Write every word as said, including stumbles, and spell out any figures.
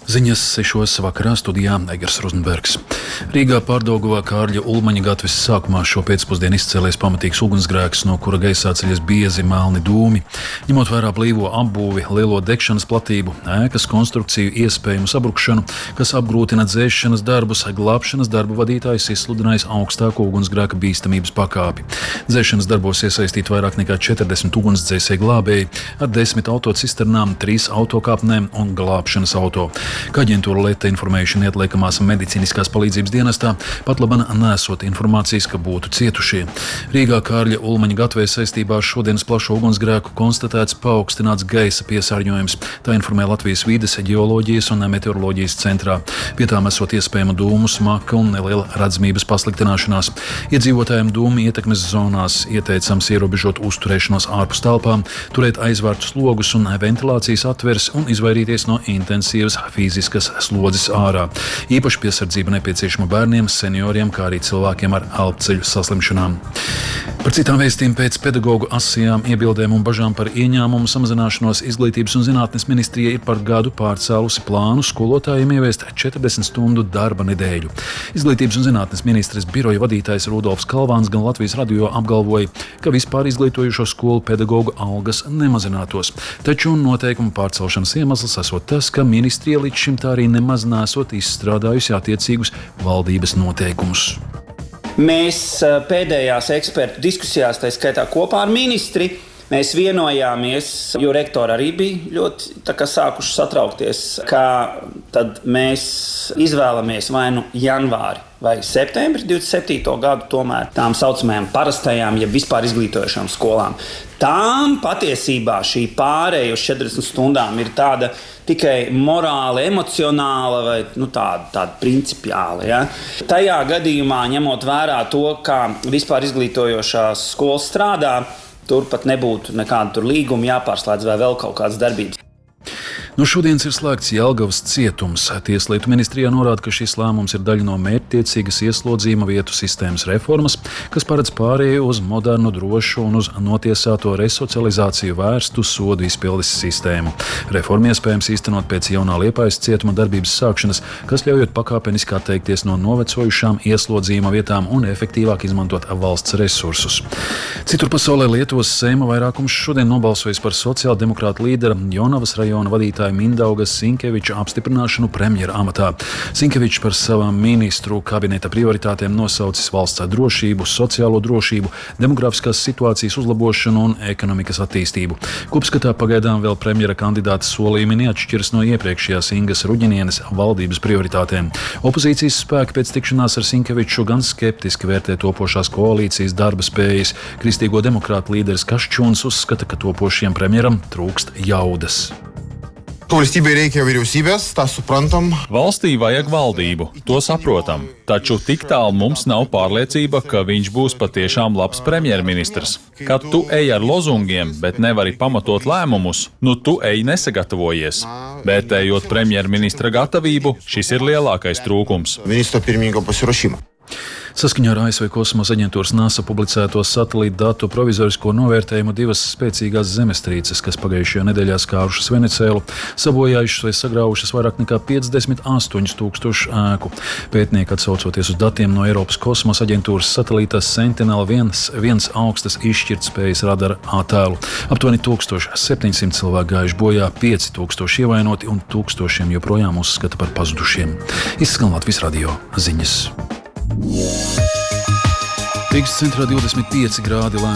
Ziņas sešos vakarā studijā Egers Rozenbergs. Rīgā Pārdaugavā Kārļa Ulmaņa gatves sākumā šo pēcpusdienu izcēlies pamatīgs ugunsgrēks, no kura gaisā ceļas biezi melni dūmi. Ņemot vērā blīvo apbūvi, lielo degšanas platību, ēkas konstrukciju iespējamu sabrukšanu, kas apgrūtina dzēsšanas darbus, glābšanas darbu vadītājs izsludinājis augstāko ugunsgrēka bīstamības pakāpi. Dzēsšanas darbos iesaistīti vairāk nekā četrdesmit ugunsdzēsēji glābēji ar desmit autocisternām, trīs autokāpnēm un glābšanas auto. Kā aģentūra Leta informēšana atliekamās medicīniskās palīdzības dienestā, pat laban nesot informācijas, ka būtu cietušie. Rīgā Kārļa Ulmaņa gatvē saistībā ar šodienas plašo ugunsgrēku konstatēts paaugstināts gaisa piesārņojums. Tā informē Latvijas vides, ģeoloģijas un meteoroloģijas centrā. Pie tām esot iespējama dūmu smaka un neliela redzamības pasliktināšanās. Iedzīvotājiem dūmu ietekmes zonās ieteicams ierobežot uzturēšanos ārpus telpām, turēt aizvērtus logus un ventilācijas atveres un izvairīties no intensīvas fiziskas slodzes ārā. Īpaši piesardzība nepieciešama bērniem, senioriem, kā arī cilvēkiem ar elpceļu saslimšanām. Par citām vēstījumiem pēc pedagoģu asajām iebildēm un bažām par ieņēmumu samazināšanos Izglītības un zinātnes ministrija ir par gadu pārcēlusi plānu skolotājiem ieviest četrdesmit stundu darba nedēļu. Izglītības un zinātnes ministres biroja vadītājs Rudolfs Kalvāns gan Latvijas radio apgalvoja, ka vispār izglītojušo skolu pedagoģu algas nemazinātos. Taču noteikumu pārcelšanas iemesls esot tas, ka ministrija līdz šim tā arī nemaz nesot izstrādājusi attiecīgus valdības noteikumus. Mēs pēdējās ekspertu diskusijās, tā skaitā kopā ar ministri, mēs vienojāmies, jo rektori arī bija ļoti tā kā sākuši satraukties, ka tad mēs izvēlamies vai nu janvāri vai septembri divdesmit septīto gadu tomēr tām saucamajām parastajām, ja vispār izglītojošām skolām. Tām patiesībā šī pārēja uz četrdesmit stundām ir tāda tikai morāli, emocionāla vai nu, tāda, tāda principiāla. Ja? Tajā gadījumā, ņemot vērā to, kā vispār izglītojošās skolas strādā, tur pat nebūtu nekāda tur līguma jāpārslēdz vai vēl kaut kādas darbības. No šodienas ir slēgts Jelgavas cietums. Tieslietu ministrijā norāda, ka šis lēmums ir daļa no mērķtiecīgas ieslodzījuma vietu sistēmas reformas, kas paredz pārēju uz modernu, drošu un uz notiesāto resocializāciju vērstu sodu izpildes sistēmu. Reformu iespējams īstenot pēc jaunā Liepājas cietuma darbības sākšanas, kas ļaujot pakāpeniski atteikties no novecojušām ieslodzījuma vietām un efektīvāk izmantot valsts resursus. Citur pasaulē Lietuvas Seima vairākums šodien nobalsojis par sociāldemokrātu līdera Jonavas rajona vadītāju Mindaugas Sinkeviča apstiprināšanu premjera amatā. Sinkevičs par savām ministru kabineta prioritātēm nosaucis valsts drošību, sociālo drošību, demografiskās situācijas uzlabošanu un ekonomikas attīstību. Kopskatā pagaidām vēl premjera kandidāta solījumi neatšķiras no iepriekšējās Ingas Ruģinienes valdības prioritātēm. Opozīcijas spēki pēc tikšanās ar Sinkeviču gan skeptiski vērtē topošās koalīcijas darba spējas. Kristīgo demokrātu līderis Kaščuns uzskata, ka topošiem premjeram trūkst jaudas. Valstybei reikia vyriausybės, tą suprantam. Valstī vajag valdību, to saprotam. Taču tik tālu mums nav pārliecība, ka viņš būs patiešām labs premjerministrs. Kad tu ej ar lozungiem, bet nevari pamatot lēmumus, nu tu ej nesagatavojies. Vērtējot premjerministra gatavību, šis ir lielākais trūkums. Ministra pirmininko pasiruošimą. Saskaņā ar A S V kosmosa aģentūras NASA publicēto satelītu datu provizorisko novērtējumu divas spēcīgās zemestrīces, kas pagājušajā nedēļā skārušas Venecēlu, sabojājušas vai sagraujušas vairāk nekā piecdesmit astoņus tūkstošus ēku. Pētnieki, atsaucoties uz datiem no Eiropas kosmosa aģentūras satelīta Sentinel viens augstas izšķirtspējas radara attēlu. Aptuveni tūkstoš septiņsimt cilvēku gājuši bojā, pieci tūkstoši ievainoti un tūkstošiem joprojām uzskata par pazudušiem. Izskan Latvijas radio ziņas. Rīgas centrā divdesmit pieci grādi.